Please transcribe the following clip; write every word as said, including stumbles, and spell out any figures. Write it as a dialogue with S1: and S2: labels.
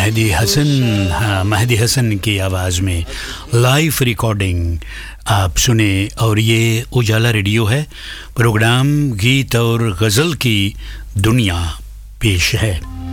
S1: मेहदी हसन, हाँ मेहदी हसन की आवाज़ में लाइव रिकॉर्डिंग आप सुने। और ये उजाला रेडियो है, प्रोग्राम गीत और गज़ल की दुनिया पेश है।